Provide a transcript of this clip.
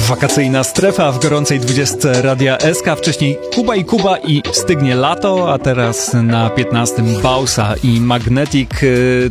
Wakacyjna strefa w gorącej 20 Radia SK. Wcześniej Kuba i Kuba i Stygnie lato, a teraz na 15 Bausa i Magnetic.